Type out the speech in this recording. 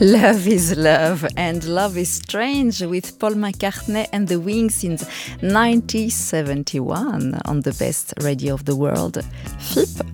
Love is Love and Love is Strange with Paul McCartney and the Wings in 1971 on the best radio of the world, FIP